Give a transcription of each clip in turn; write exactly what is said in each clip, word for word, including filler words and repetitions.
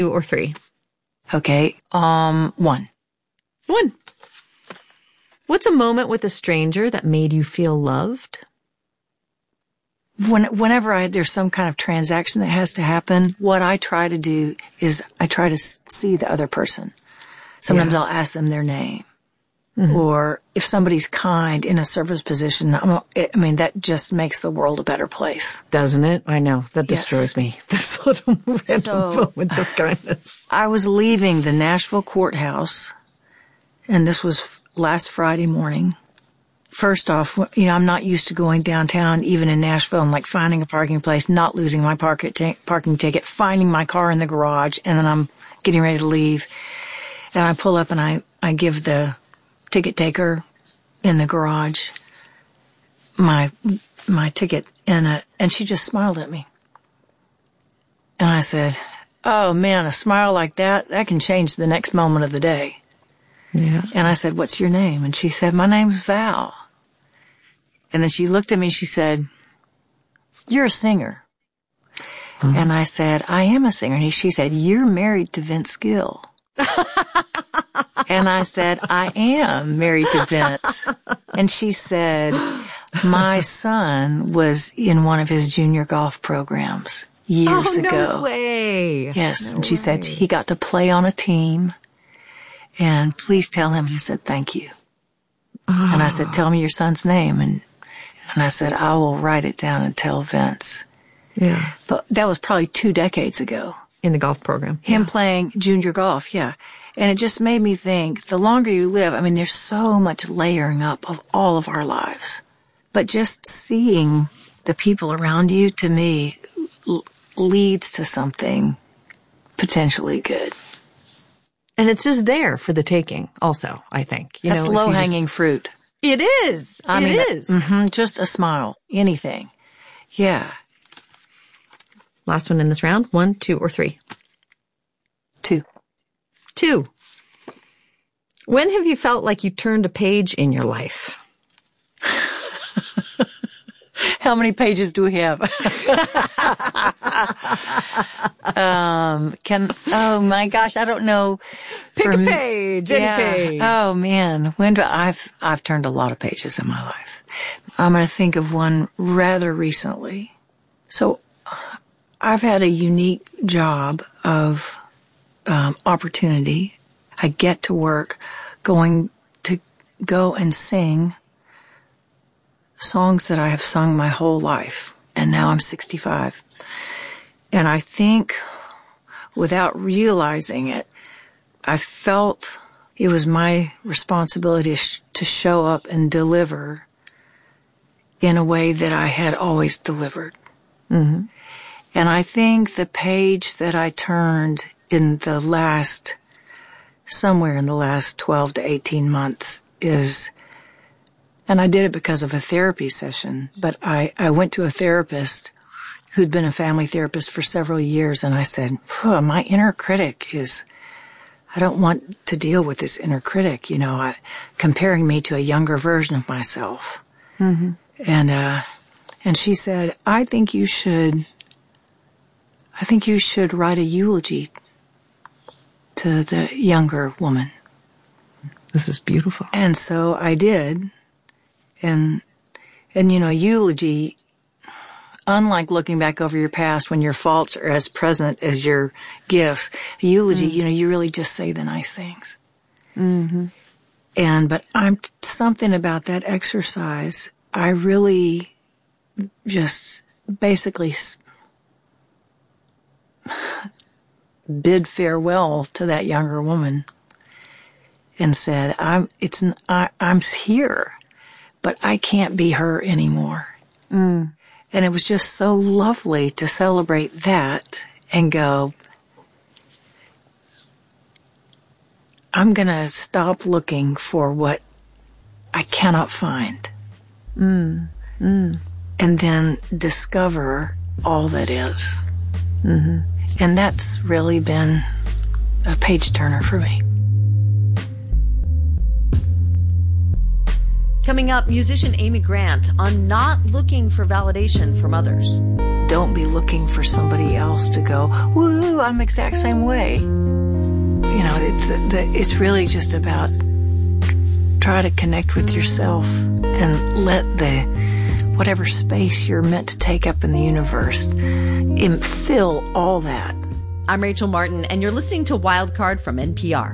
Two or three. Okay, um, one. One. What's a moment with a stranger that made you feel loved? When, whenever I, there's some kind of transaction that has to happen, what I try to do is I try to see the other person. Sometimes yeah. I'll ask them their name. Mm-hmm. Or if somebody's kind in a service position, I'm, I mean, that just makes the world a better place. Doesn't it? I know. That destroys yes. me. This little random so, moments of kindness. I was leaving the Nashville courthouse, and this was last Friday morning. First off, you know, I'm not used to going downtown, even in Nashville, and like finding a parking place, not losing my park t- parking ticket, finding my car in the garage, and then I'm getting ready to leave. And I pull up and I, I give the ticket taker in the garage my my ticket, and uh, and she just smiled at me. And I said, "Oh man, a smile like that, that can change the next moment of the day." Yeah. And I said, "What's your name?" And she said, "My name's Val." And then she looked at me and she said, "You're a singer." Mm-hmm. And I said, "I am a singer." And she said, "You're married to Vince Gill." And I said, "I am married to Vince." And she said, "My son was in one of his junior golf programs years oh, ago." No way. Yes. No and she way. said he got to play on a team. And please tell him. I said, "Thank you." Oh. And I said, "Tell me your son's name." And and I said, "I will write it down and tell Vince." Yeah. But that was probably two decades ago. In the golf program. Him yeah. playing junior golf, yeah. And it just made me think, the longer you live, I mean, there's so much layering up of all of our lives. But just seeing the people around you, to me, l- leads to something potentially good. And it's just there for the taking, also, I think. You That's know, low-hanging just... fruit. It is. I it mean, is. Mm-hmm, just a smile, anything. Yeah. Last one in this round. One, two, or three? Two. Two. When have you felt like you turned a page in your life? How many pages do we have? um, can, oh my gosh, I don't know. Pick For a me, page, yeah. any page. Oh man, when do I've, I've turned a lot of pages in my life. I'm going to think of one rather recently. So I've had a unique job of um, opportunity. I get to work going to go and sing songs that I have sung my whole life. And now I'm sixty-five. And I think without realizing it, I felt it was my responsibility sh- to show up and deliver in a way that I had always delivered. Mm-hmm. And I think the page that I turned in the last, somewhere in the last twelve to eighteen months is, and I did it because of a therapy session, but I, I went to a therapist who'd been a family therapist for several years, and I said, my inner critic is, I don't want to deal with this inner critic, you know, I, comparing me to a younger version of myself. Mm-hmm. And, uh, and she said, I think you should, I think you should write a eulogy to the younger woman. This is beautiful. And so I did. And, and, you know, eulogy, unlike looking back over your past when your faults are as present as your gifts, a eulogy, mm. you know, you really just say the nice things. Mm-hmm. And, but I'm, something about that exercise, I really just basically bid farewell to that younger woman and said, I'm, it's, I, I'm here, but I can't be her anymore. Mm. And it was just so lovely to celebrate that and go, I'm going to stop looking for what I cannot find. Mm. Mm. And then discover all that is. Mm-hmm. And that's really been a page turner for me. Coming up, musician Amy Grant on not looking for validation from others. don't be looking for somebody else to go, woo, I'm the exact same way. You know, it's, the, it's really just about try to connect with yourself and let the, whatever space you're meant to take up in the universe, fill all that. I'm Rachel Martin, and you're listening to Wildcard from N P R.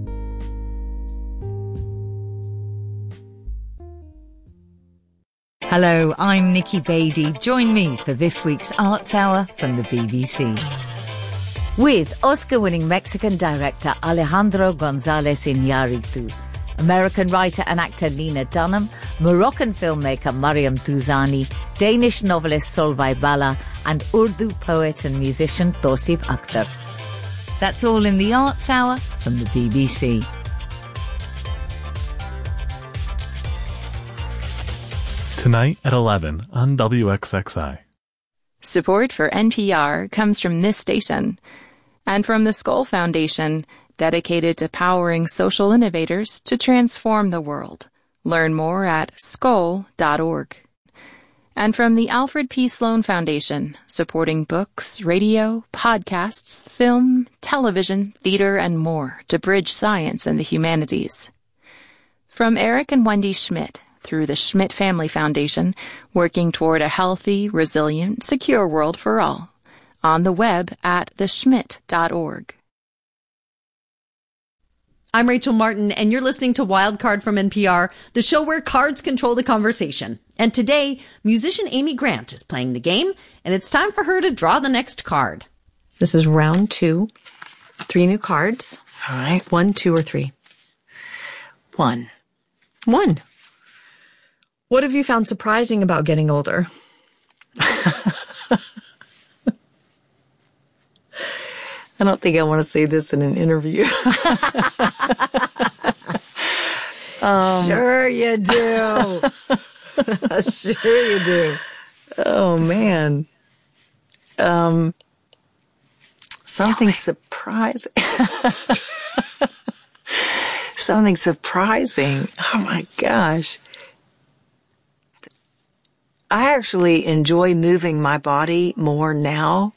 Hello, I'm Nikki Beattie. Join me for this week's Arts Hour from the B B C. With Oscar-winning Mexican director Alejandro González Iñárritu, American writer and actor Lena Dunham, Moroccan filmmaker Mariam Touzani, Danish novelist Solveig Balla, and Urdu poet and musician Tausif Akhtar. That's all in the Arts Hour from the B B C. Tonight at eleven on W X X I. Support for N P R comes from this station and from the Skoll Foundation, dedicated to powering social innovators to transform the world. Learn more at skoll dot org. And from the Alfred P. Sloan Foundation, supporting books, radio, podcasts, film, television, theater, and more to bridge science and the humanities. From Eric and Wendy Schmidt, through the Schmidt Family Foundation, working toward a healthy, resilient, secure world for all. On the web at the schmidt dot org. I'm Rachel Martin, and you're listening to Wildcard from N P R, the show where cards control the conversation. And today, musician Amy Grant is playing the game, and it's time for her to draw the next card. This is round two. Three new cards. All right. One, two, or three. One. One. What have you found surprising about getting older? I don't think I want to say this in an interview. um, sure you do. Sure you do. Oh, man. Um, something surprising. Something surprising. Oh, my gosh. I actually enjoy moving my body more now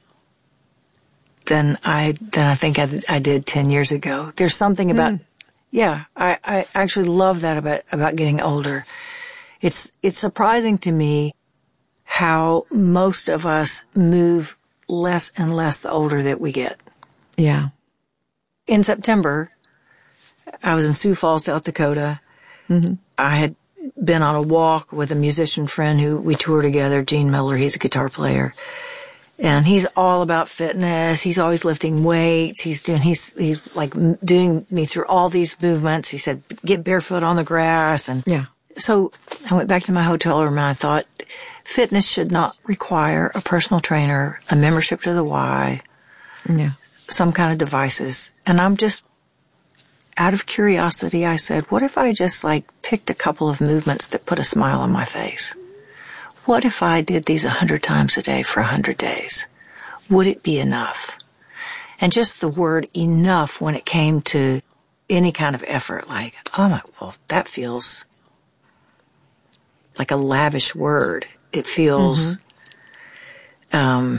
than I than I think I, I did ten years ago. There's something about, mm. yeah, I, I actually love that about, about getting older. It's it's surprising to me how most of us move less and less the older that we get. Yeah. In September, I was in Sioux Falls, South Dakota. Mm-hmm. I had been on a walk with a musician friend who we tour together, Gene Miller. He's a guitar player. And he's all about fitness. He's always lifting weights. He's doing, he's, he's like doing me through all these movements. He said, get barefoot on the grass. And yeah. So I went back to my hotel room and I thought fitness should not require a personal trainer, a membership to the Y, yeah. some kind of devices. And I'm just, out of curiosity, I said, what if I just like picked a couple of movements that put a smile on my face? What if I did these a hundred times a day for a hundred days? Would it be enough? And just the word enough when it came to any kind of effort, like, oh my, well, that feels like a lavish word. It feels, mm-hmm. um,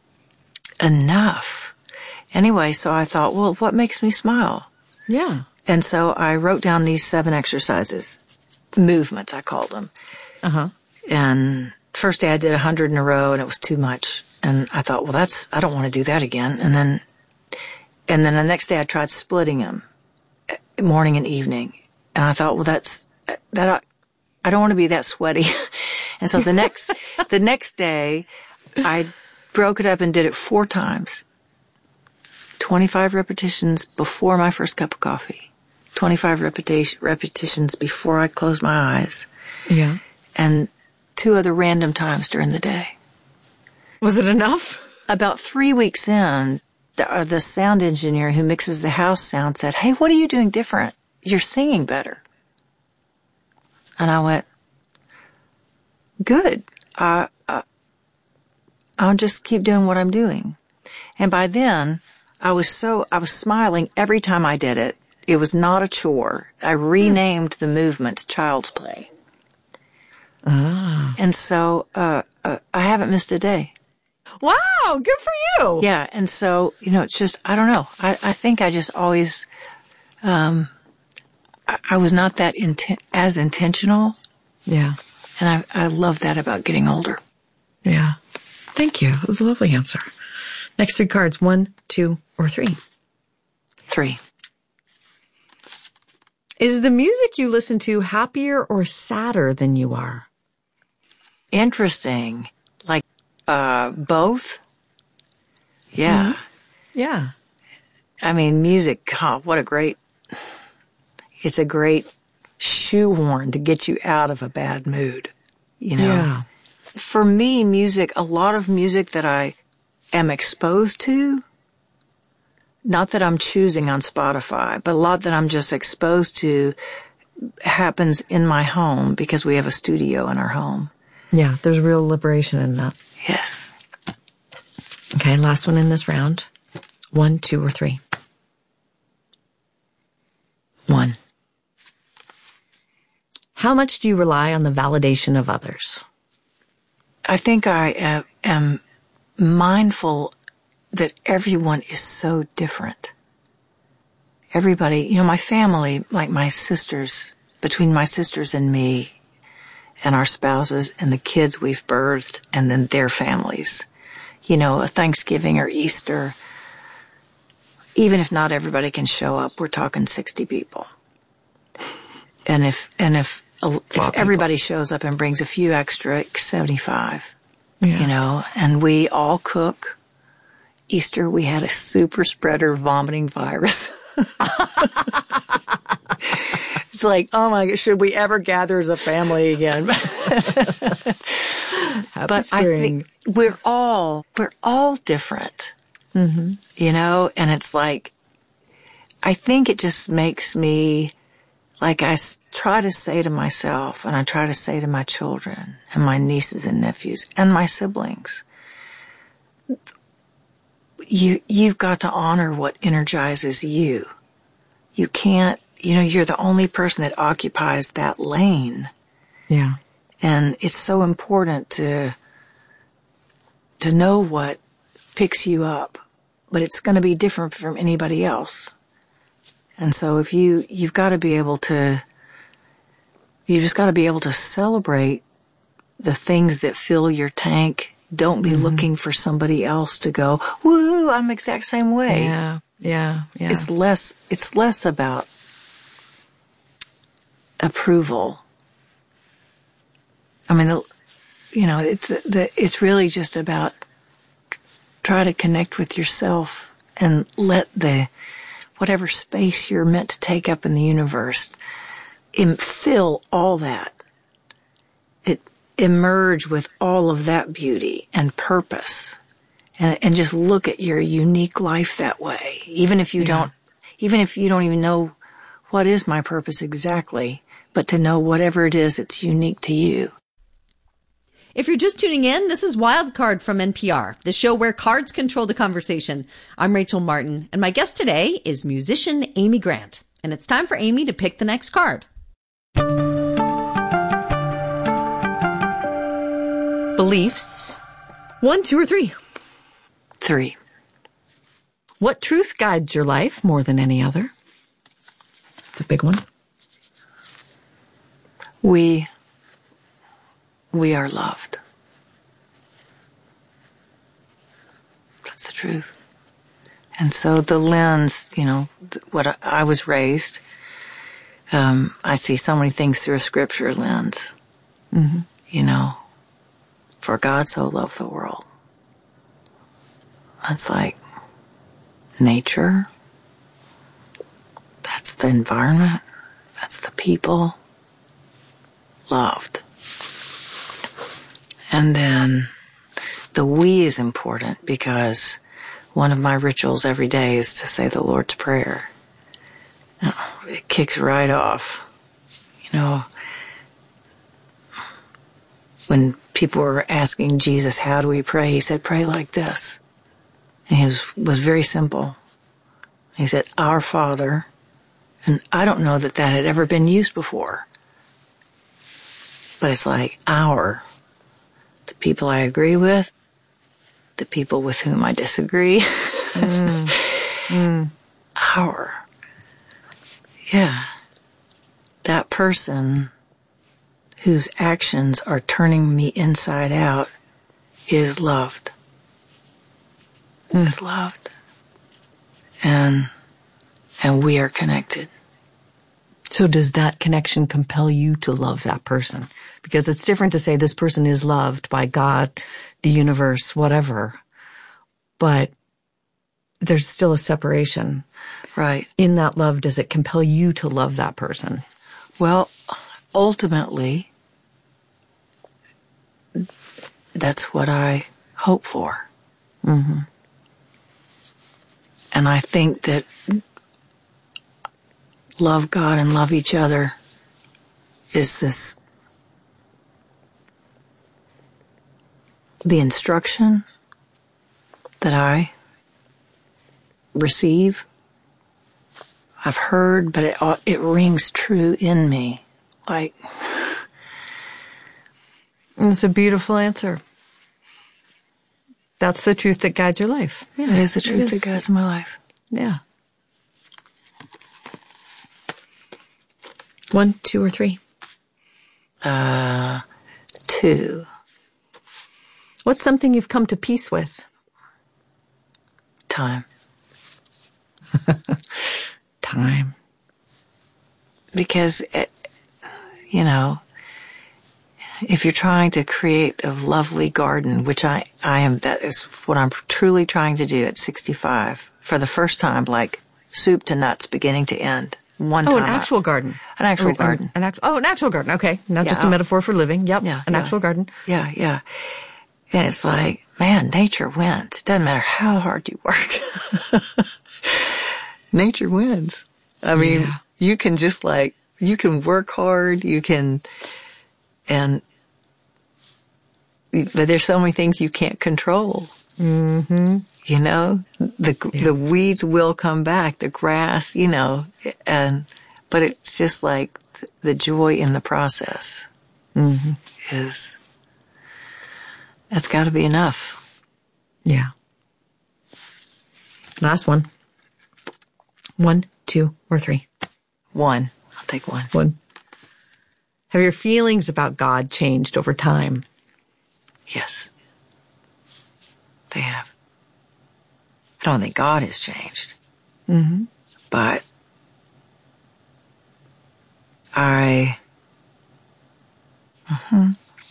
enough. Anyway, so I thought, well, what makes me smile? Yeah. And so I wrote down these seven exercises, movements, I called them. Uh-huh. And first day I did a hundred in a row and it was too much. And I thought, well, that's, I don't want to do that again. And then, and then the next day I tried splitting them, morning and evening. And I thought, well, that's, that, I don't want to be that sweaty. And so the next, the next day I broke it up and did it four times. twenty-five repetitions before my first cup of coffee. twenty-five repetition, repetitions before I closed my eyes. Yeah. And two other random times during the day. Was it enough? About three weeks in, the, uh, the sound engineer who mixes the house sound said, hey, what are you doing different? You're singing better. And I went, good. Uh, uh, I'll just keep doing what I'm doing. And by then, I was so, I was smiling every time I did it. It was not a chore. I renamed the movements Child's Play. Ah. And so, uh, uh, I haven't missed a day. Wow, good for you. Yeah, and so, you know, it's just, I don't know. I, I think I just always, um, I, I was not that inten- as intentional, Yeah. and I, I love that about getting older. Yeah. Thank you. It was a lovely answer. Next three cards, one, two, or three. Three. Is the music you listen to happier or sadder than you are? Interesting. Like, uh, both? Yeah. Mm-hmm. Yeah. I mean, music, oh, what a great, it's a great shoehorn to get you out of a bad mood, you know? Yeah. For me, music, a lot of music that I am exposed to, not that I'm choosing on Spotify, but a lot that I'm just exposed to happens in my home because we have a studio in our home. Yeah, there's real liberation in that. Yes. Okay, last one in this round. One, two, or three. One. How much do you rely on the validation of others? I think I am, am mindful that everyone is so different. Everybody, you know, my family, like my sisters, between my sisters and me and our spouses and the kids we've birthed and then their families, you know, a Thanksgiving or Easter, even if not everybody can show up, we're talking sixty people. And if, and if, if everybody shows up and brings a few extra, seventy-five, Yeah. you know, and we all cook. Easter, we had a super spreader vomiting virus. It's like, oh my God, should we ever gather as a family again? But spring. I think we're all, we're all different, Mm-hmm. you know, and it's like, I think it just makes me, like I s- try to say to myself, and I try to say to my children and my nieces and nephews and my siblings, you, you've got to honor what energizes you. You can't, you know, you're the only person that occupies that lane. Yeah. And it's so important to, to know what picks you up, but it's going to be different from anybody else. And so if you, you've got to be able to, you just got to be able to celebrate the things that fill your tank. Don't be mm-hmm. looking for somebody else to go, woo, I'm the exact same way. Yeah, yeah, yeah. It's less, it's less about approval. I mean, the, you know, it's, the, it's really just about try to connect with yourself and let the, whatever space you're meant to take up in the universe, im- fill all that. It emerge with all of that beauty and purpose, and and just look at your unique life that way. Even if you yeah. don't, even if you don't even know what is my purpose exactly, but to know whatever it is, it's unique to you. If you're just tuning in, this is Wildcard from N P R, the show where cards control the conversation. I'm Rachel Martin, and my guest today is musician Amy Grant. And it's time for Amy to pick the next card. Beliefs. One, two, or three? Three. What truth guides your life more than any other? It's a big one. We... We are loved. That's the truth. And so the lens, you know, what I, I was raised, um, I see so many things through a scripture lens. Mm-hmm. You know, for God so loved the world. That's like nature. That's the environment. That's the people. Loved. And then the we is important because one of my rituals every day is to say the Lord's Prayer. It kicks right off. You know, when people were asking Jesus, how do we pray? He said, pray like this. And he was, was very simple. He said, Our Father. And I don't know that that had ever been used before. But it's like our. The people I agree with, the people with whom I disagree. Mm. Mm. Our, yeah, that person whose actions are turning me inside out is loved. Mm. Is loved. And, and we are connected. So does that connection compel you to love that person? Because it's different to say this person is loved by God, the universe, whatever. But there's still a separation. Right. In that love, does it compel you to love that person? Well, ultimately, that's what I hope for. Mm-hmm. And I think that love God and love each other is this, the instruction that I receive. I've heard, but it it rings true in me. Like, it's a beautiful answer. That's the truth that guides your life. Yeah, it is the truth that guides my life. Yeah. One, two, or three? Uh, two. What's something you've come to peace with? Time. Time. Because, it, you know, if you're trying to create a lovely garden, which I, I am, that is what I'm truly trying to do at sixty-five, for the first time, like soup to nuts, beginning to end. One oh, time. an actual garden. An actual oh, garden. An, an actual, oh, an actual garden. Okay. Not yeah, just a metaphor for living. Yep. Yeah, an yeah. actual garden. Yeah, yeah. And it's like, man, nature wins. It doesn't matter how hard you work. Nature wins. I mean, yeah. You can just like, you can work hard, you can, and, but there's so many things you can't control. Mm-hmm. You know, the, yeah. the weeds will come back, the grass, you know, and, but it's just like the joy in the process mm-hmm. is, that's gotta be enough. Yeah. Last one. One, two, or three? One. I'll take one. One. Have your feelings about God changed over time? Yes. They have. I don't think God has changed. Mm-hmm. But I, mm-hmm.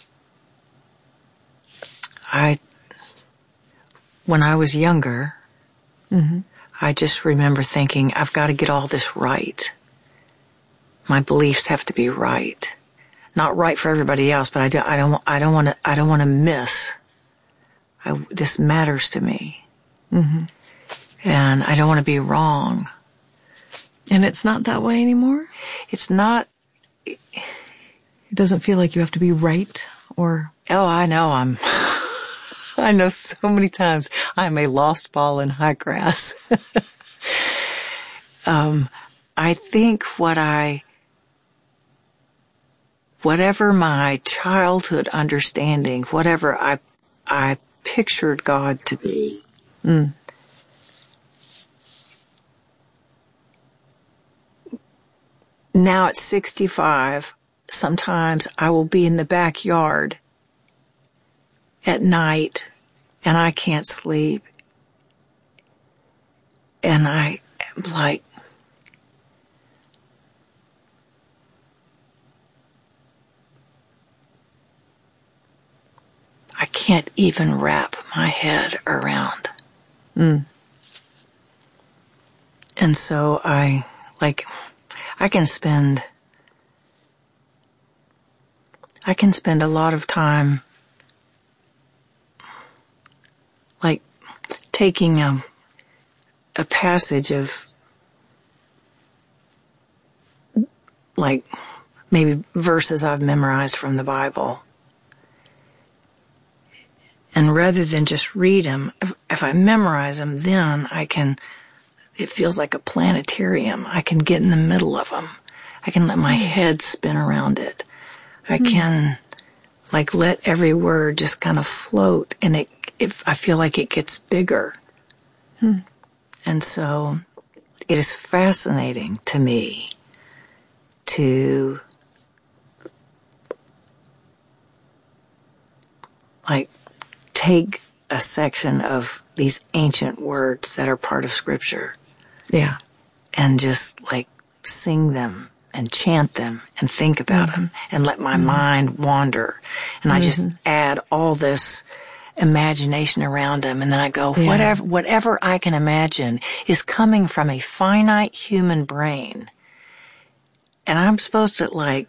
I, when I was younger, mm-hmm. I just remember thinking, I've got to get all this right. My beliefs have to be right. Not right for everybody else, but I, do, I don't, I don't want to, I don't want to miss. I, this matters to me. Mm-hmm. And I don't want to be wrong. And it's not that way anymore? It's not. It doesn't feel like you have to be right or... Oh, I know I'm... I know so many times I'm a lost ball in high grass. um, I think what I... Whatever my childhood understanding, whatever I, I pictured God to be... Mm. Now at sixty-five, sometimes I will be in the backyard at night and I can't sleep. And I am like, I can't even wrap my head around. Mm. And so I, like... I can spend, I can spend a lot of time, like, taking a, a passage of, like, maybe verses I've memorized from the Bible. And rather than just read them, if, if I memorize them, then I can... It feels like a planetarium. I can get in the middle of them. I can let my head spin around it. I can, like, let every word just kind of float, and it if I feel like it gets bigger. Hmm. And so it is fascinating to me to like take a section of these ancient words that are part of Scripture. Yeah. And just like sing them and chant them and think about mm-hmm. them and let my mm-hmm. mind wander. And mm-hmm. I just add all this imagination around them. And then I go, yeah. whatever, whatever I can imagine is coming from a finite human brain. And I'm supposed to like,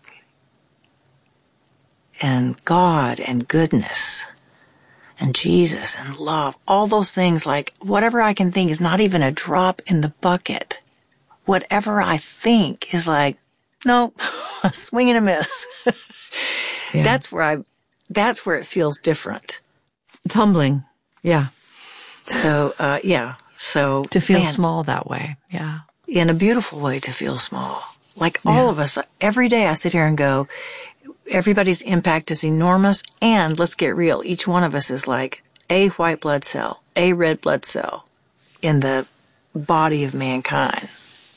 and God and goodness and Jesus and love, all those things, like whatever I can think is not even a drop in the bucket. Whatever I think is like, no, a swing and a miss. yeah. That's where I, that's where it feels different. It's humbling. Yeah. So, uh, yeah. So. To feel man, small that way. Yeah. In a beautiful way to feel small. Like all yeah. of us, every day I sit here and go, everybody's impact is enormous. And let's get real. Each one of us is like a white blood cell, a red blood cell in the body of mankind.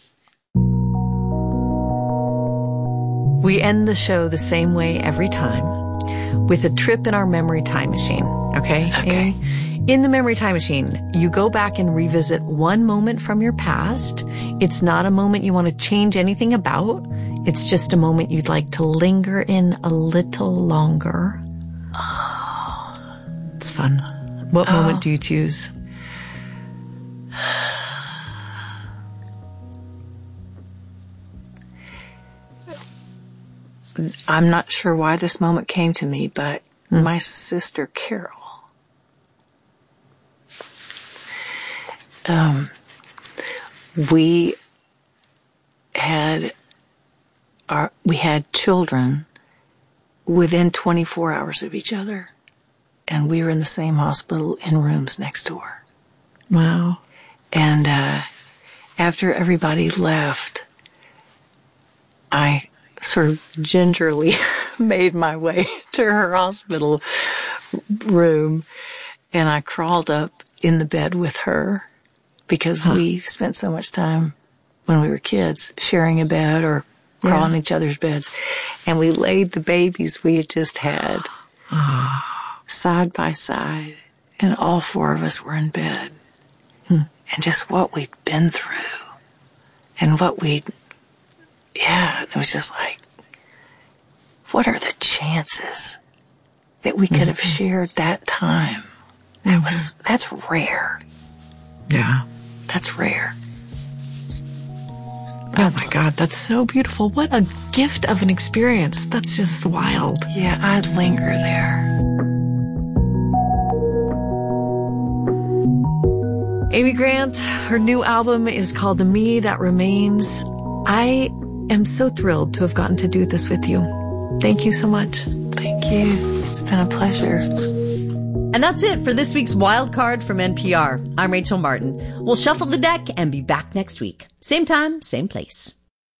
We end the show the same way every time, with a trip in our memory time machine, okay? Okay. In the memory time machine, you go back and revisit one moment from your past. It's not a moment you want to change anything about. It's just a moment you'd like to linger in a little longer. Oh, it's fun. What oh. moment do you choose? I'm not sure why this moment came to me, but mm. my sister Carol, um, we had our, we had children within twenty-four hours of each other, and we were in the same hospital in rooms next door. Wow. And, uh, after everybody left, I sort of gingerly made my way to her hospital room, and I crawled up in the bed with her because huh. we spent so much time when we were kids sharing a bed or crawling yeah. in each other's beds. And we laid the babies we had just had side by side, and all four of us were in bed. Hmm. And just what we'd been through and what we'd Yeah, it was just like, what are the chances that we could mm-hmm. have shared that time? That mm-hmm. was, that's rare. Yeah. That's rare. Oh my God, that's so beautiful. What a gift of an experience. That's just wild. Yeah, I'd linger there. Amy Grant, her new album is called The Me That Remains. I am so thrilled to have gotten to do this with you. Thank you so much. Thank you. It's been a pleasure. And that's it for this week's Wild Card from N P R. I'm Rachel Martin. We'll shuffle the deck and be back next week. Same time, same place.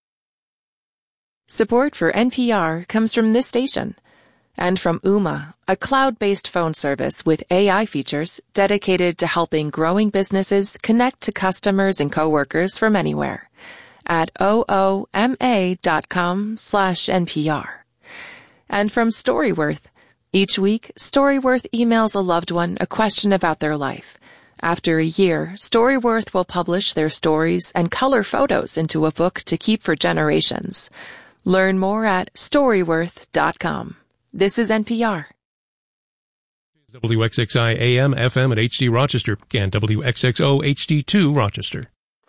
Support for N P R comes from this station and from Ooma, a cloud-based phone service with A I features dedicated to helping growing businesses connect to customers and coworkers from anywhere. At ooma dot com slash N P R. And from Storyworth. Each week, Storyworth emails a loved one a question about their life. After a year, Storyworth will publish their stories and color photos into a book to keep for generations. Learn more at storyworth dot com. This is N P R. W X X I A M, F M at H D Rochester, and W X X O H D two Rochester.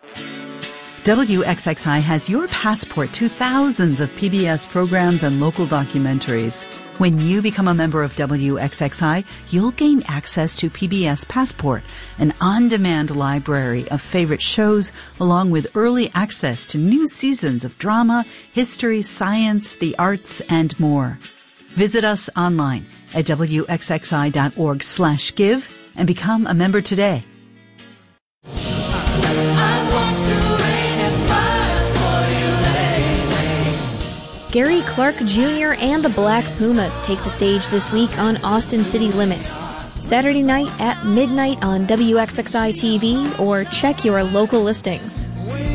W X X I has your passport to thousands of P B S programs and local documentaries. When you become a member of W X X I, you'll gain access to P B S Passport, an on-demand library of favorite shows, along with early access to new seasons of drama, history, science, the arts, and more. Visit us online at W X X I dot org slash give and become a member today. Gary Clark Junior and the Black Pumas take the stage this week on Austin City Limits. Saturday night at midnight on W X X I T V or check your local listings.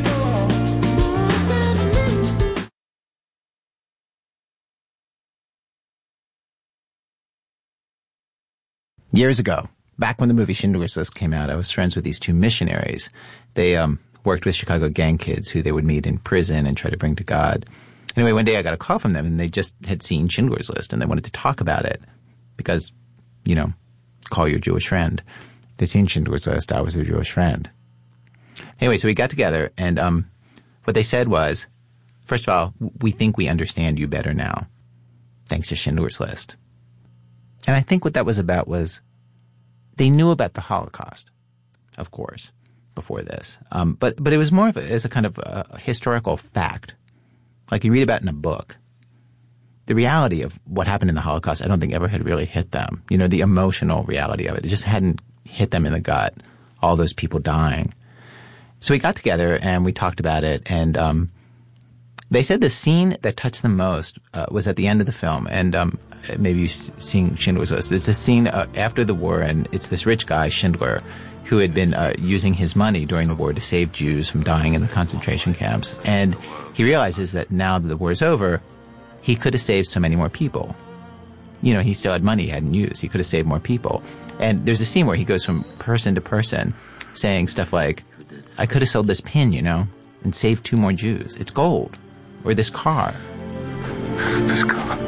Years ago, back when the movie Schindler's List came out, I was friends with these two missionaries. They um, worked with Chicago gang kids who they would meet in prison and try to bring to God. Anyway, one day I got a call from them, and they just had seen Schindler's List, and they wanted to talk about it because, you know, call your Jewish friend. They'd seen Schindler's List. I was their Jewish friend. Anyway, so we got together, and um, what they said was, first of all, we think we understand you better now, thanks to Schindler's List. And I think what that was about was they knew about the Holocaust, of course, before this. Um, but, but it was more of a, as a kind of a historical fact. Like you read about in a book. The reality of what happened in the Holocaust, I don't think ever had really hit them. You know, the emotional reality of it. It just hadn't hit them in the gut, all those people dying. So we got together and we talked about it, and um, they said the scene that touched them most uh, was at the end of the film. And um, maybe you've seen Schindler's List. It's a scene uh, after the war, and it's this rich guy, Schindler, who had been uh, using his money during the war to save Jews from dying in the concentration camps. And he realizes that now that the war is over, he could have saved so many more people. You know, he still had money he hadn't used. He could have saved more people. And there's a scene where he goes from person to person saying stuff like, I could have sold this pin, you know, and saved two more Jews. It's gold. Or this car. This car.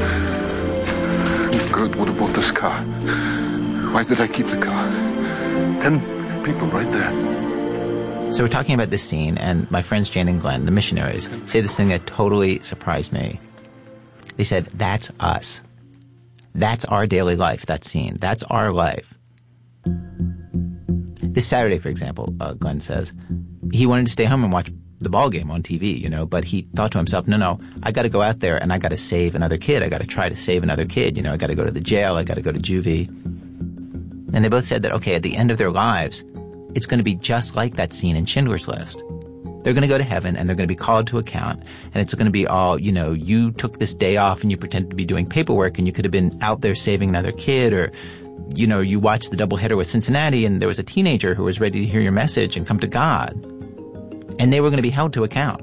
Good, what about this car? Why did I keep the car? Ten people right there. So we're talking about this scene, and my friends Jane and Glenn, the missionaries, say this thing that totally surprised me. They said, that's us. That's our daily life, that scene. That's our life. This Saturday, for example, uh, Glenn says, he wanted to stay home and watch the ball game on T V, you know, but he thought to himself, no, no, I got to go out there and I got to save another kid. I got to try to save another kid. You know, I got to go to the jail. I got to go to juvie. And they both said that, okay, at the end of their lives, it's going to be just like that scene in Schindler's List. They're going to go to heaven and they're going to be called to account. And it's going to be all, you know, you took this day off and you pretended to be doing paperwork and you could have been out there saving another kid, or, you know, you watched the doubleheader with Cincinnati and there was a teenager who was ready to hear your message and come to God. And they were going to be held to account.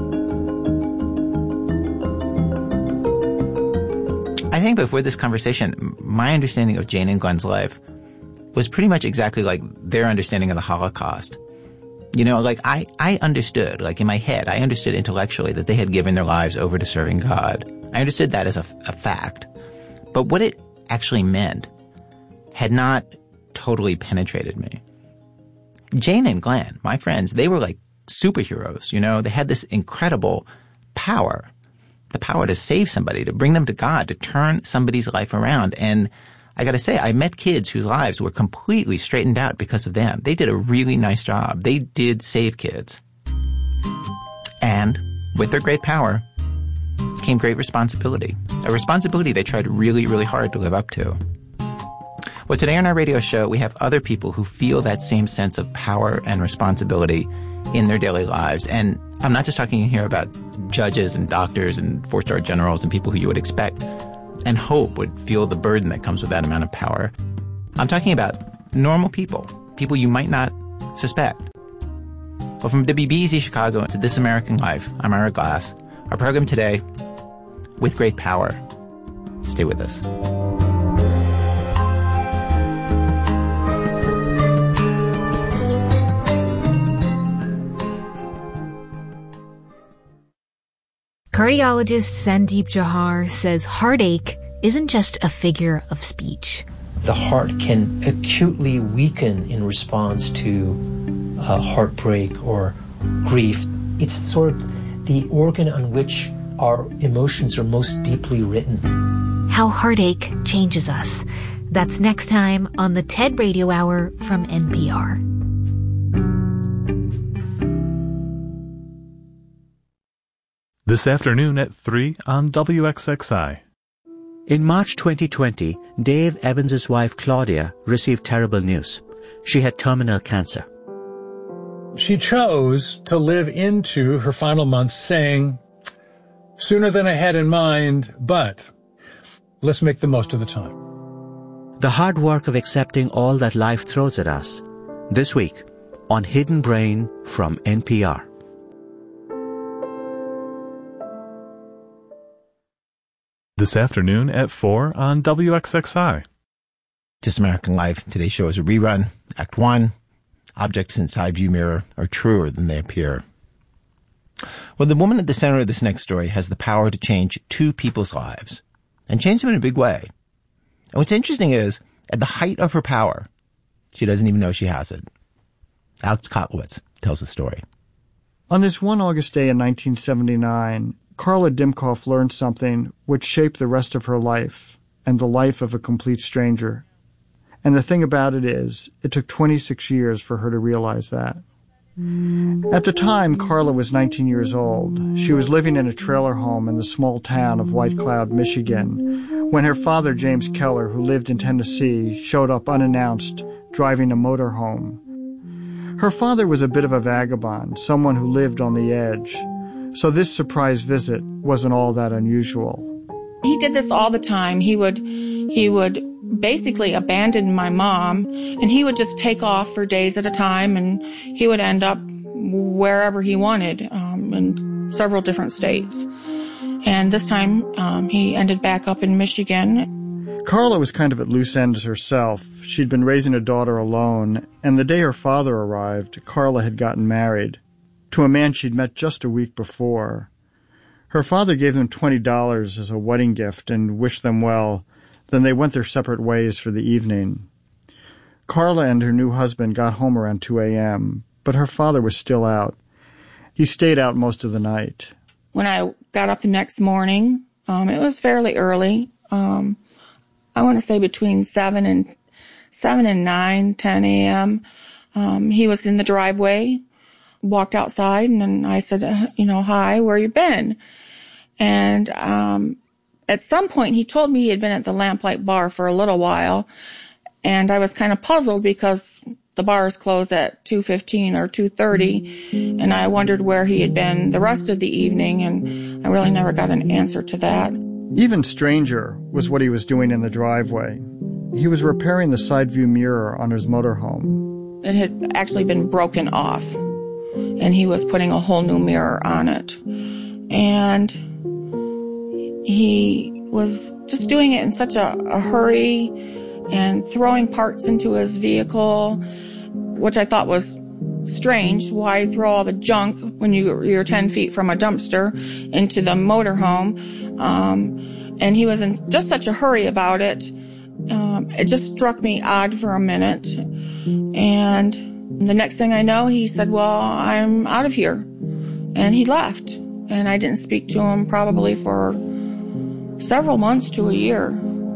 I think before this conversation, my understanding of Jane and Glenn's life was pretty much exactly like their understanding of the Holocaust. You know, like I, I understood, like in my head, I understood intellectually that they had given their lives over to serving God. I understood that as a, a fact. But what it actually meant had not totally penetrated me. Jane and Glenn, my friends, they were like superheroes, you know. They had this incredible power, the power to save somebody, to bring them to God, to turn somebody's life around. And I got to say, I met kids whose lives were completely straightened out because of them. They did a really nice job. They did save kids. And with their great power came great responsibility, a responsibility they tried really, really hard to live up to. Well, today on our radio show, we have other people who feel that same sense of power and responsibility in their daily lives. And I'm not just talking here about judges and doctors and four-star generals and people who you would expect and hope would feel the burden that comes with that amount of power. I'm talking about normal people, people you might not suspect. Well, from W B E Z Chicago to This American Life, I'm Ira Glass. Our program today, With Great Power. Stay with us. Cardiologist Sandeep Johar says heartache isn't just a figure of speech. The heart can acutely weaken in response to uh, heartbreak or grief. It's sort of the organ on which our emotions are most deeply written. How heartache changes us. That's next time on the TED Radio Hour from N P R. This afternoon at three on W X X I. In March twenty twenty, Dave Evans' wife Claudia received terrible news. She had terminal cancer. She chose to live into her final months saying, sooner than I had in mind, but let's make the most of the time. The hard work of accepting all that life throws at us. This week on Hidden Brain from N P R. This afternoon at four on W X X I. This American Life. Today's show is a rerun. Act one. Objects in side view mirror are truer than they appear. Well, the woman at the center of this next story has the power to change two people's lives, and change them in a big way. And what's interesting is, at the height of her power, she doesn't even know she has it. Alex Kotlowitz tells the story. On this one August day in nineteen seventy-nine, Carla Dimkoff learned something which shaped the rest of her life and the life of a complete stranger. And the thing about it is, it took twenty-six years for her to realize that. At the time, Carla was nineteen years old. She was living in a trailer home in the small town of White Cloud, Michigan, when her father, James Keller, who lived in Tennessee, showed up unannounced, driving a motorhome. Her father was a bit of a vagabond, someone who lived on the edge, so this surprise visit wasn't all that unusual. He did this all the time. He would, he would basically abandon my mom, and he would just take off for days at a time, and he would end up wherever he wanted, um, in several different states. And this time, um, he ended back up in Michigan. Carla was kind of at loose ends herself. She'd been raising a daughter alone, and the day her father arrived, Carla had gotten married to a man she'd met just a week before. Her father gave them twenty dollars as a wedding gift and wished them well. Then they went their separate ways for the evening. Carla and her new husband got home around two a.m., but her father was still out. He stayed out most of the night. When I got up the next morning, um, it was fairly early. Um, I want to say between seven and seven and nine, ten a.m. Um, he was in the driveway, walked outside, and then I said, uh, you know, hi, where you been? And um, at some point, he told me he had been at the Lamplight Bar for a little while, and I was kind of puzzled because the bars closed at two fifteen or two thirty, and I wondered where he had been the rest of the evening, and I really never got an answer to that. Even stranger was what he was doing in the driveway. He was repairing the side view mirror on his motorhome. It had actually been broken off, and he was putting a whole new mirror on it. And he was just doing it in such a, a hurry and throwing parts into his vehicle, which I thought was strange. Why throw all the junk when you, you're ten feet from a dumpster into the motorhome? Um, and he was in just such a hurry about it. Um, it just struck me odd for a minute. And the next thing I know, he said, well, I'm out of here. And he left. And I didn't speak to him probably for several months to a year.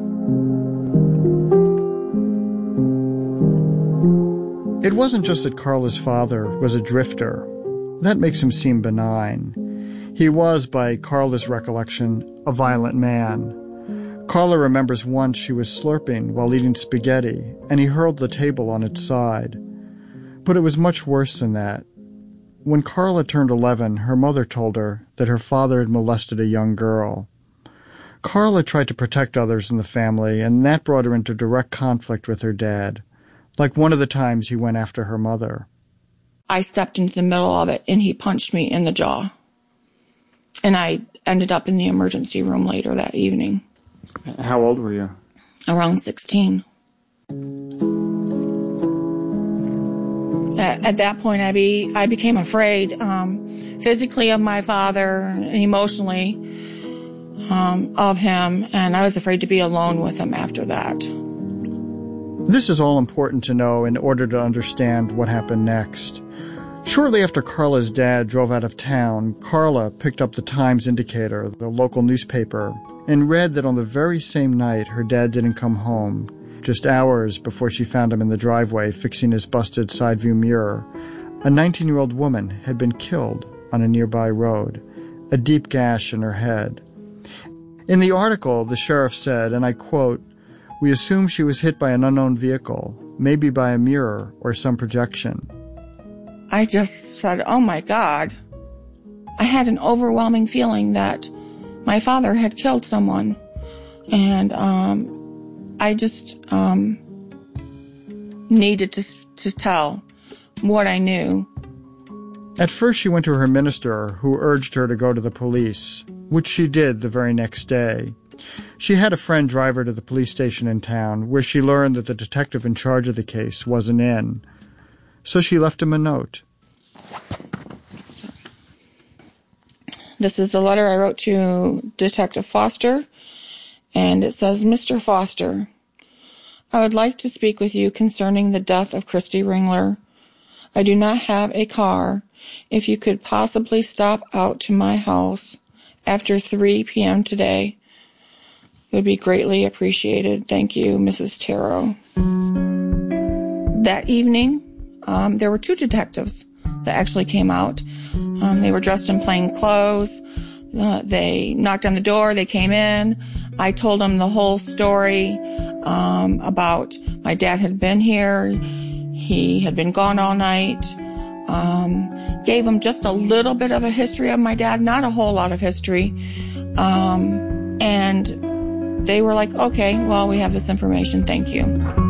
It wasn't just that Carla's father was a drifter. That makes him seem benign. He was, by Carla's recollection, a violent man. Carla remembers once she was slurping while eating spaghetti, and he hurled the table on its side. But it was much worse than that. When Carla turned eleven, her mother told her that her father had molested a young girl. Carla tried to protect others in the family, and that brought her into direct conflict with her dad, like one of the times he went after her mother. I stepped into the middle of it, and he punched me in the jaw. And I ended up in the emergency room later that evening. How old were you? Around sixteen. At, at that point, I be I became afraid, um, physically of my father and emotionally um, of him, and I was afraid to be alone with him after that. This is all important to know in order to understand what happened next. Shortly after Carla's dad drove out of town, Carla picked up the Times Indicator, the local newspaper, and read that on the very same night her dad didn't come home. Just hours before she found him in the driveway fixing his busted side view mirror, a nineteen-year-old woman had been killed on a nearby road, a deep gash in her head. In the article, the sheriff said, and I quote, "We assume she was hit by an unknown vehicle, maybe by a mirror or some projection." I just said, oh my God. I had an overwhelming feeling that my father had killed someone. And um I just um, needed to, to tell what I knew. At first she went to her minister, who urged her to go to the police, which she did the very next day. She had a friend drive her to the police station in town, where she learned that the detective in charge of the case wasn't in. So she left him a note. This is the letter I wrote to Detective Foster, and it says, Mister Foster, I would like to speak with you concerning the death of Christy Ringler. I do not have a car. If you could possibly stop out to my house after three p.m. today, it would be greatly appreciated. Thank you, Missus Tarot. That evening, um, there were two detectives that actually came out. Um, they were dressed in plain clothes. Uh, they knocked on the door. They came in. I told them the whole story um, about my dad had been here. He had been gone all night. Um, gave them just a little bit of a history of my dad, not a whole lot of history. Um, and they were like, okay, well, we have this information. Thank you.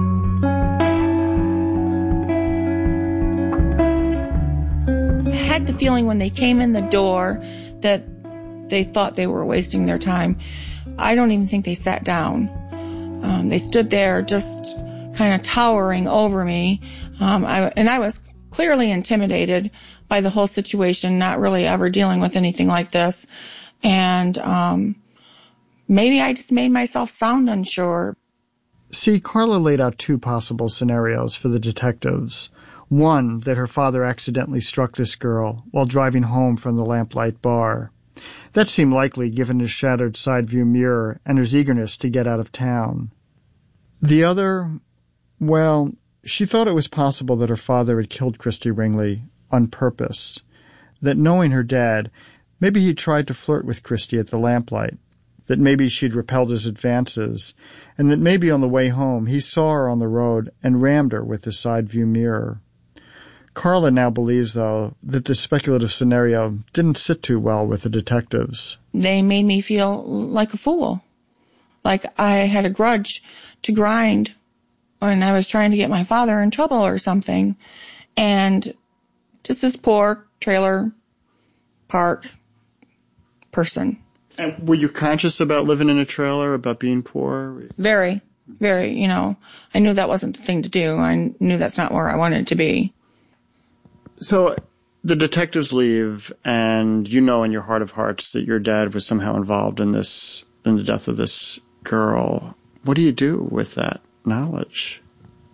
I had the feeling when they came in the door that they thought they were wasting their time. I don't even think they sat down. Um, they stood there just kind of towering over me. Um, I, and I was clearly intimidated by the whole situation, not really ever dealing with anything like this. And um, maybe I just made myself sound unsure. See, Carla laid out two possible scenarios for the detectives. One, that her father accidentally struck this girl while driving home from the Lamplight Bar. That seemed likely given his shattered side view mirror and his eagerness to get out of town. The other, well, she thought it was possible that her father had killed Christy Ringley on purpose, that knowing her dad, maybe he tried to flirt with Christy at the Lamplight, that maybe she'd repelled his advances, and that maybe on the way home he saw her on the road and rammed her with his side view mirror. Carla now believes, though, that this speculative scenario didn't sit too well with the detectives. They made me feel like a fool, like I had a grudge to grind when I was trying to get my father in trouble or something. And just this poor trailer park person. And were you conscious about living in a trailer, about being poor? Very, very, you know, I knew that wasn't the thing to do. I knew that's not where I wanted to be. So the detectives leave, and you know in your heart of hearts that your dad was somehow involved in this, in the death of this girl. What do you do with that knowledge?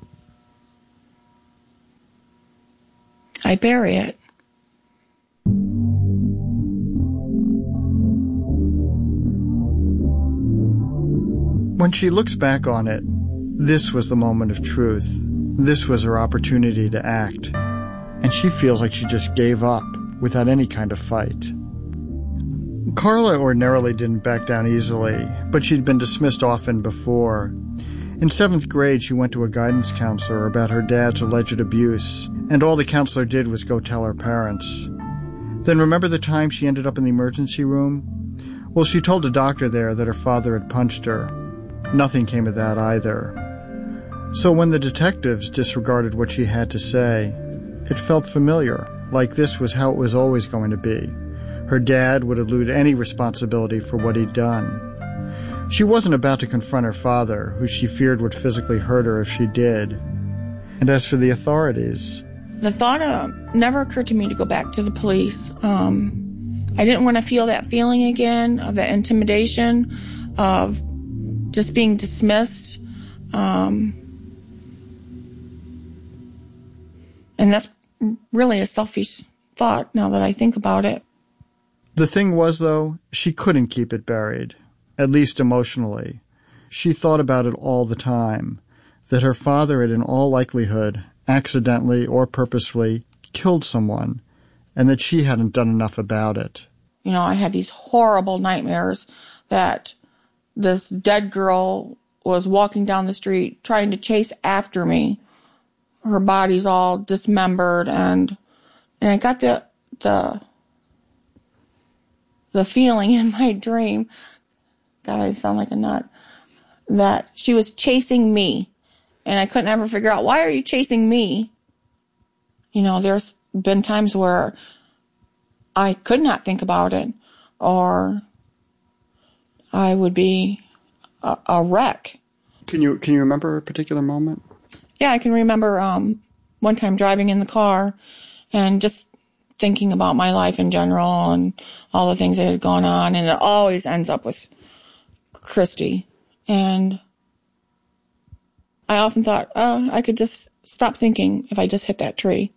I bury it. When she looks back on it, this was the moment of truth. This was her opportunity to act. And she feels like she just gave up without any kind of fight. Carla ordinarily didn't back down easily, but she'd been dismissed often before. In seventh grade, she went to a guidance counselor about her dad's alleged abuse, and all the counselor did was go tell her parents. Then remember the time she ended up in the emergency room? Well, she told the doctor there that her father had punched her. Nothing came of that either. So when the detectives disregarded what she had to say, it felt familiar, like this was how it was always going to be. Her dad would elude any responsibility for what he'd done. She wasn't about to confront her father, who she feared would physically hurt her if she did. And as for the authorities... The thought uh, never occurred to me to go back to the police. Um, I didn't want to feel that feeling again, of that intimidation, of just being dismissed. Um, and that's really a selfish thought now that I think about it. The thing was, though, she couldn't keep it buried, at least emotionally. She thought about it all the time, that her father had in all likelihood, accidentally or purposefully, killed someone, and that she hadn't done enough about it. You know, I had these horrible nightmares that this dead girl was walking down the street trying to chase after me. Her body's all dismembered, and and I got the the the feeling in my dream. God, I sound like a nut. that she was chasing me. And I couldn't ever figure out, why are you chasing me? You know, there's been times where I could not think about it, or I would be a, a wreck. Can you can you remember a particular moment? Yeah, I can remember um, one time driving in the car and just thinking about my life in general and all the things that had gone on, and it always ends up with Christy. And I often thought, oh, I could just stop thinking if I just hit that tree.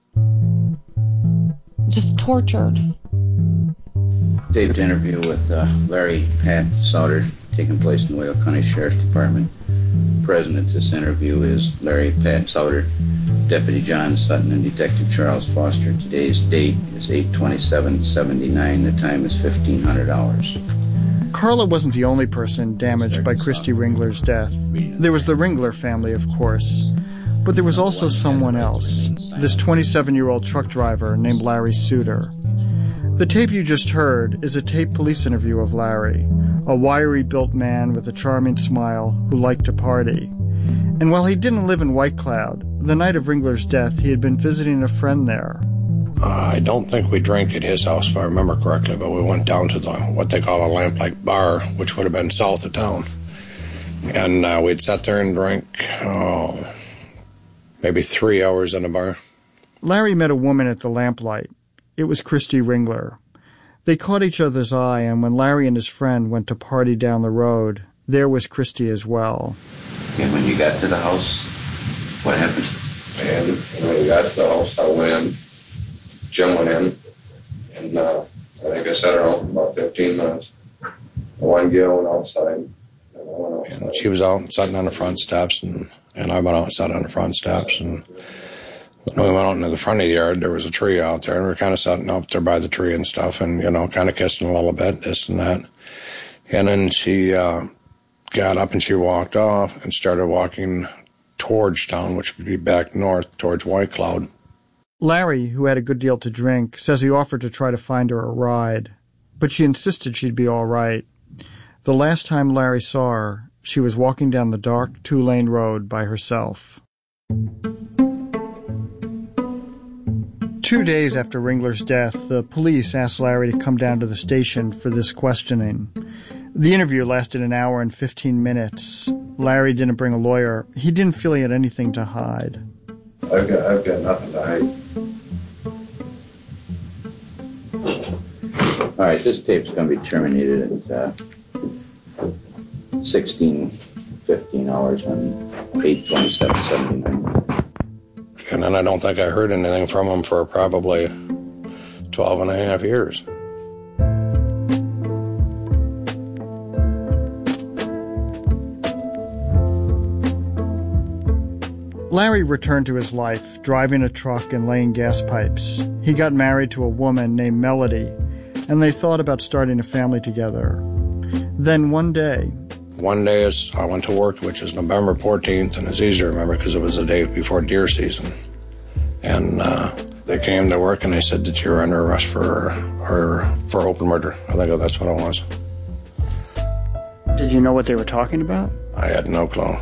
Just tortured. Taped interview with uh, Larry Pat Souder, taking place in Whale County Sheriff's Department. Present at this interview is Larry Pat Souder, Deputy John Sutton, and Detective Charles Foster. Today's date is eight twenty-seven seventy-nine. The time is fifteen hundred hours. Carla wasn't the only person damaged by Christy Ringler's death. There was the Ringler family, of course. But there was also someone else, this twenty-seven-year-old truck driver named Larry Suter. The tape you just heard is a taped police interview of Larry, a wiry-built man with a charming smile who liked to party. And while he didn't live in White Cloud, the night of Ringler's death, he had been visiting a friend there. Uh, I don't think we drank at his house, if I remember correctly, but we went down to the what they call a Lamplight Bar, which would have been south of town. And uh, we'd sat there and drank, oh, maybe three hours in a bar. Larry met a woman at the Lamplight. It was Christy Ringler. They caught each other's eye, and when Larry and his friend went to party down the road, there was Christy as well. And when you got to the house, what happened? And when we got to the house, I went in, Jim went in, and uh, I think I sat around for about fifteen minutes. One girl went outside, and I went outside. And she was out sitting on the front steps, and, and I went out and sat on the front steps, and when we went out into the front of the yard, there was a tree out there, and we were kind of sitting up there by the tree and stuff, and, you know, kind of kissing a little bit, this and that. And then she uh, got up and she walked off and started walking towards town, which would be back north towards White Cloud. Larry, who had a good deal to drink, says he offered to try to find her a ride, but she insisted she'd be all right. The last time Larry saw her, she was walking down the dark two-lane road by herself. Two days after Ringler's death, the police asked Larry to come down to the station for this questioning. The interview lasted an hour and fifteen minutes. Larry didn't bring a lawyer. He didn't feel he had anything to hide. I've got, I've got nothing to hide. All right, this tape's going to be terminated at uh, sixteen fifteen hours on eight twenty-seven seventy-nine. And then I don't think I heard anything from him for probably twelve and a half years. Larry returned to his life, driving a truck and laying gas pipes. He got married to a woman named Melody, and they thought about starting a family together. Then one day... One day is I went to work, which is November fourteenth, and it's easy to remember because it was the day before deer season. And uh, they came to work and they said that you were under arrest for or for open murder. I think that's what it was. Did you know what they were talking about? I had no clue.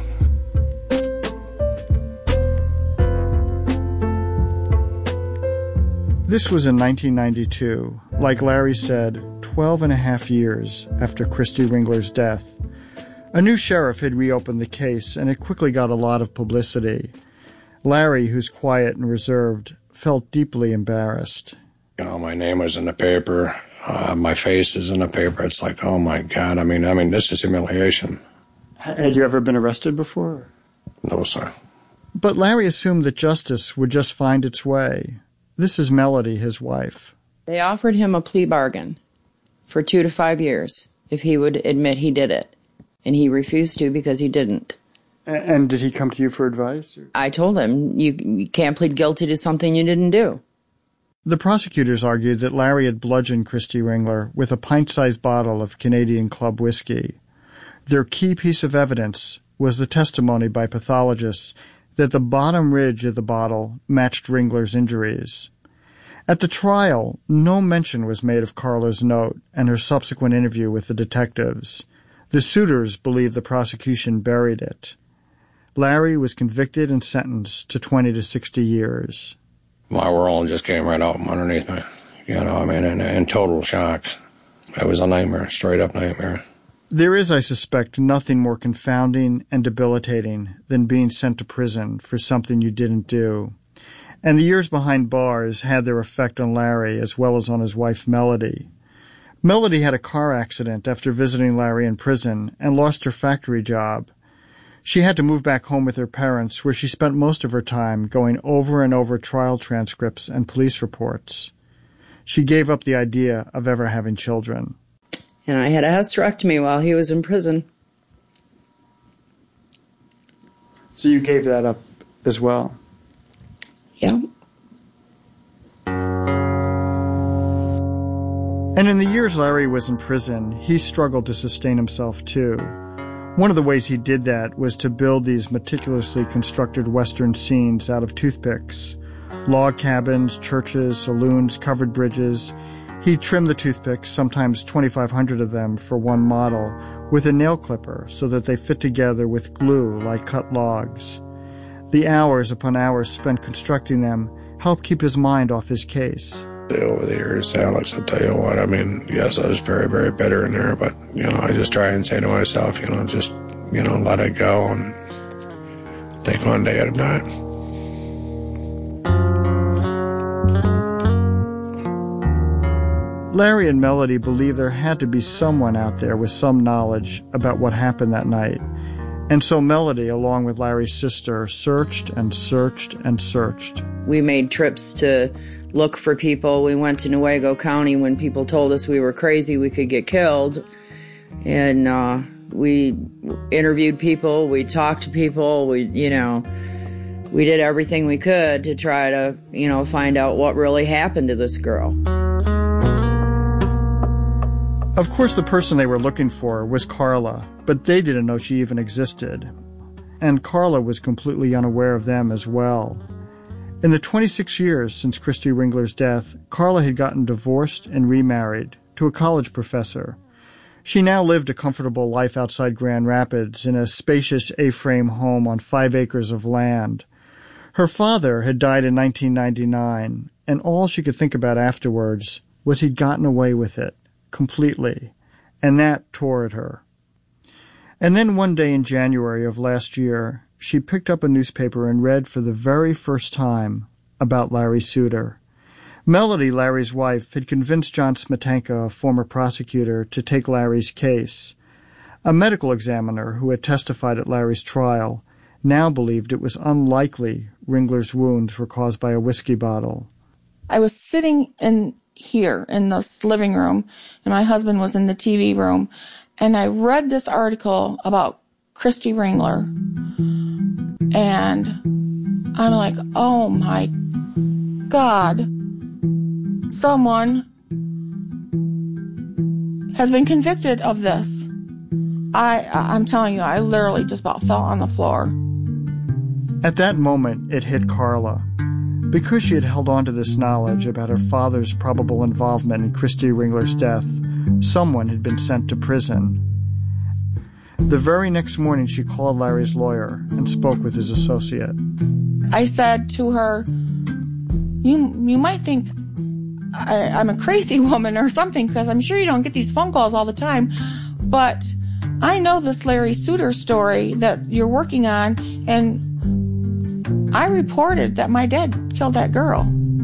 This was in nineteen ninety-two, like Larry said, twelve and a half years after Christy Ringler's death. A new sheriff had reopened the case, and it quickly got a lot of publicity. Larry, who's quiet and reserved, felt deeply embarrassed. You know, my name was in the paper. Uh, my face is in the paper. It's like, oh my God. I mean, I mean, this is humiliation. Had you ever been arrested before? No, sir. But Larry assumed that justice would just find its way. This is Melody, his wife. They offered him a plea bargain for two to five years if he would admit he did it. And he refused to because he didn't. And did he come to you for advice? Or? I told him, you, you can't plead guilty to something you didn't do. The prosecutors argued that Larry had bludgeoned Christy Ringler with a pint-sized bottle of Canadian Club whiskey. Their key piece of evidence was the testimony by pathologists that the bottom ridge of the bottle matched Ringler's injuries. At the trial, no mention was made of Carla's note and her subsequent interview with the detectives. The Souters believe the prosecution buried it. Larry was convicted and sentenced to twenty to sixty years. My world just came right out from underneath me. You know, I mean, in, in total shock. It was a nightmare, straight up nightmare. There is, I suspect, nothing more confounding and debilitating than being sent to prison for something you didn't do. And the years behind bars had their effect on Larry as well as on his wife Melody. Melody had a car accident after visiting Larry in prison and lost her factory job. She had to move back home with her parents, where she spent most of her time going over and over trial transcripts and police reports. She gave up the idea of ever having children. And I had a hysterectomy while he was in prison. So you gave that up as well? Yeah. And in the years Larry was in prison, he struggled to sustain himself too. One of the ways he did that was to build these meticulously constructed Western scenes out of toothpicks. Log cabins, churches, saloons, covered bridges. He trimmed the toothpicks, sometimes twenty-five hundred of them for one model, with a nail clipper so that they fit together with glue like cut logs. The hours upon hours spent constructing them helped keep his mind off his case. Over the years, Alex, I'll tell you what, I mean, yes, I was very, very bitter in there, but, you know, I just try and say to myself, you know, just, you know, let it go and take one day at a time. Larry and Melody believed there had to be someone out there with some knowledge about what happened that night. And so Melody, along with Larry's sister, searched and searched and searched. We made trips to look for people. We went to Newaygo County when people told us we were crazy, we could get killed. And uh, we interviewed people, we talked to people, we, you know, we did everything we could to try to, you know, find out what really happened to this girl. Of course, the person they were looking for was Carla, but they didn't know she even existed. And Carla was completely unaware of them as well. In the twenty-six years since Christy Ringler's death, Carla had gotten divorced and remarried to a college professor. She now lived a comfortable life outside Grand Rapids in a spacious A-frame home on five acres of land. Her father had died in nineteen ninety-nine, and all she could think about afterwards was he'd gotten away with it, completely, and that tore at her. And then one day in January of last year, she picked up a newspaper and read for the very first time about Larry Souter. Melody, Larry's wife, had convinced John Smetanka, a former prosecutor, to take Larry's case. A medical examiner who had testified at Larry's trial now believed it was unlikely Ringler's wounds were caused by a whiskey bottle. I was sitting in here in this living room, and my husband was in the T V room, and I read this article about Christy Ringler, and I'm like, oh my God, someone has been convicted of this. I, I'm telling you, I literally just about fell on the floor. At that moment, it hit Carla. Because she had held on to this knowledge about her father's probable involvement in Christy Ringler's death, someone had been sent to prison. The very next morning, she called Larry's lawyer and spoke with his associate. I said to her, you you might think I, I'm a crazy woman or something, because I'm sure you don't get these phone calls all the time, but I know this Larry Souter story that you're working on, and I reported that my dad killed that girl.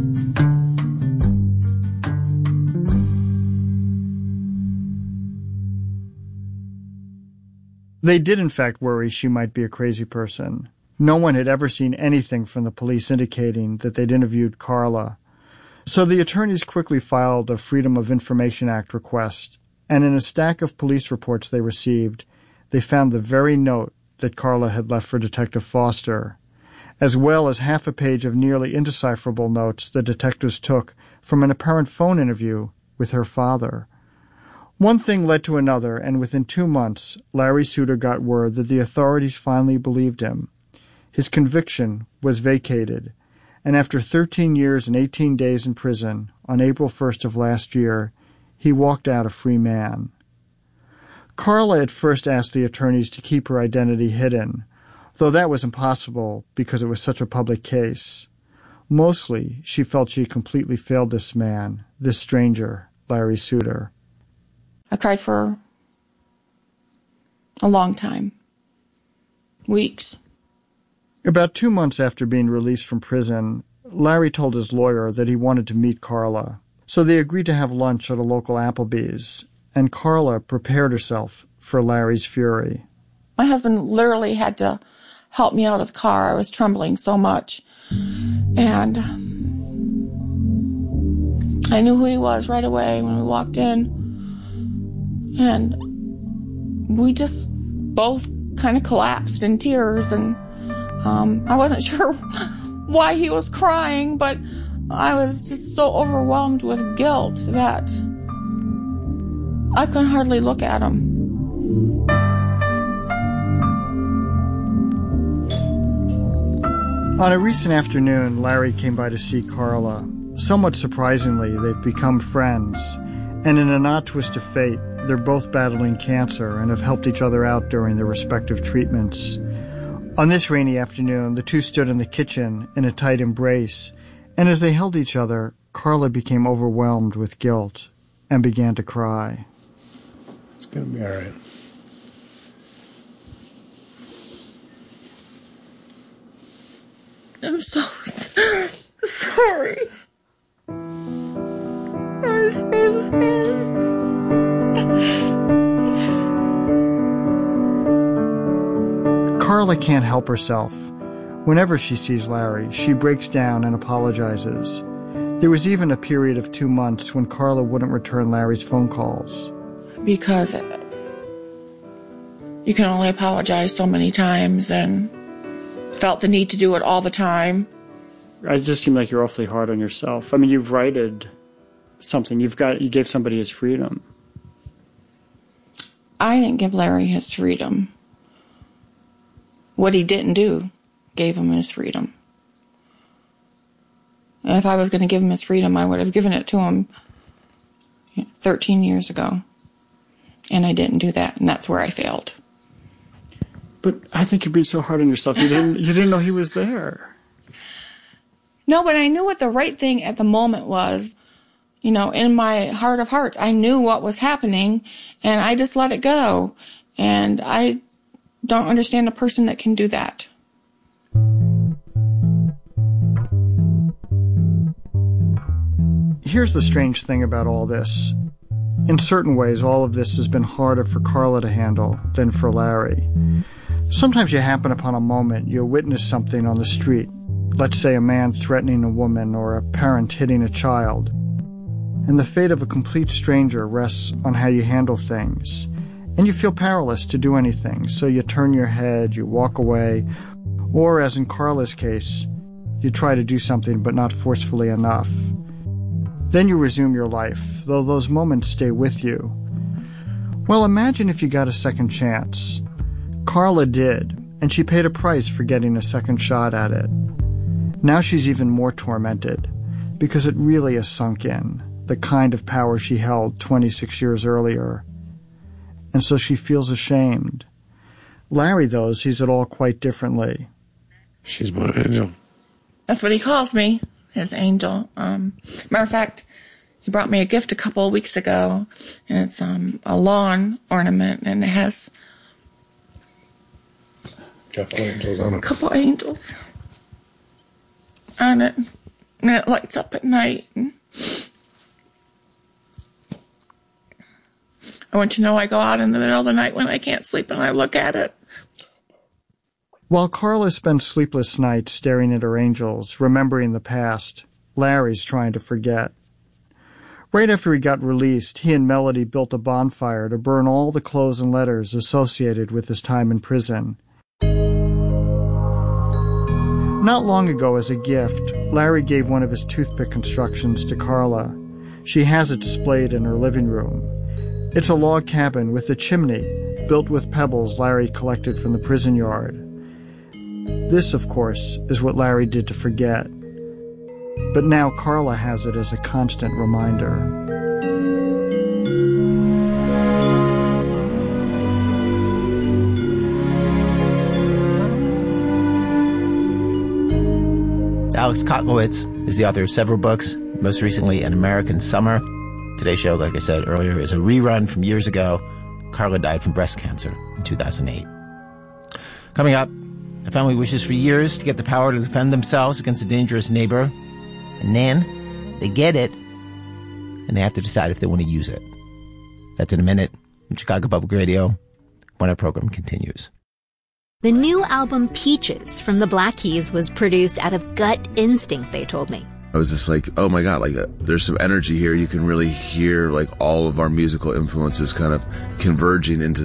They did in fact worry she might be a crazy person. No one had ever seen anything from the police indicating that they'd interviewed Carla. So the attorneys quickly filed a Freedom of Information Act request, and in a stack of police reports they received, they found the very note that Carla had left for Detective Foster, as well as half a page of nearly indecipherable notes the detectives took from an apparent phone interview with her father. One thing led to another, and within two months, Larry Souter got word that the authorities finally believed him. His conviction was vacated, and after thirteen years and eighteen days in prison, on April first of last year, he walked out a free man. Carla at first asked the attorneys to keep her identity hidden, though that was impossible because it was such a public case. Mostly, she felt she had completely failed this man, this stranger, Larry Suter. I cried for a long time. Weeks. About two months after being released from prison, Larry told his lawyer that he wanted to meet Carla. So they agreed to have lunch at a local Applebee's, and Carla prepared herself for Larry's fury. My husband literally had to help me out of the car. I was trembling so much. And I knew who he was right away when we walked in. And we just both kind of collapsed in tears. And um, I wasn't sure why he was crying, but I was just so overwhelmed with guilt that I couldn't hardly look at him. On a recent afternoon, Larry came by to see Carla. Somewhat surprisingly, they've become friends, and in an odd twist of fate, they're both battling cancer and have helped each other out during their respective treatments. On this rainy afternoon, the two stood in the kitchen in a tight embrace, and as they held each other, Carla became overwhelmed with guilt and began to cry. It's going to be all right. I'm so sorry. I'm so sorry. Carla can't help herself. Whenever she sees Larry, she breaks down and apologizes. There was even a period of two months when Carla wouldn't return Larry's phone calls. Because you can only apologize so many times, and felt the need to do it all the time. It just seemed like you're awfully hard on yourself. I mean, you've righted something. You've got, you gave somebody his freedom. I didn't give Larry his freedom. What he didn't do gave him his freedom. And if I was going to give him his freedom, I would have given it to him thirteen years ago. And I didn't do that, and that's where I failed. But I think you're being so hard on yourself. You didn't, you didn't know he was there. No, but I knew what the right thing at the moment was. You know, in my heart of hearts, I knew what was happening, and I just let it go. And I don't understand a person that can do that. Here's the strange thing about all this. In certain ways, all of this has been harder for Carla to handle than for Larry. Sometimes you happen upon a moment, you'll witness something on the street. Let's say a man threatening a woman or a parent hitting a child. And the fate of a complete stranger rests on how you handle things. And you feel powerless to do anything, so you turn your head, you walk away, or as in Carla's case, you try to do something but not forcefully enough. Then you resume your life, though those moments stay with you. Well, imagine if you got a second chance. Carla did, and she paid a price for getting a second shot at it. Now she's even more tormented, because it really has sunk in, the kind of power she held twenty-six years earlier. And so she feels ashamed. Larry, though, sees it all quite differently. She's my angel. That's what he calls me, his angel. Um, matter of fact, he brought me a gift a couple of weeks ago, and it's um, a lawn ornament, and it has couple angels on it. A couple angels on it, and it lights up at night. I want you to know I go out in the middle of the night when I can't sleep and I look at it. While Carla spends sleepless nights staring at her angels, remembering the past, Larry's trying to forget. Right after he got released, he and Melody built a bonfire to burn all the clothes and letters associated with his time in prison. Not long ago, as a gift, Larry gave one of his toothpick constructions to Carla. She has it displayed in her living room. It's a log cabin with a chimney built with pebbles Larry collected from the prison yard. This, of course, is what Larry did to forget. But now Carla has it as a constant reminder. Alex Kotlowitz is the author of several books, most recently An American Summer. Today's show, like I said earlier, is a rerun from years ago. Carla died from breast cancer in two thousand eight. Coming up, a family wishes for years to get the power to defend themselves against a dangerous neighbor. And then they get it, and they have to decide if they want to use it. That's in a minute on Chicago Public Radio when our program continues. The new album Peaches from the Black Keys was produced out of gut instinct, they told me. I was just like, oh my God, like uh, there's some energy here. You can really hear like all of our musical influences kind of converging into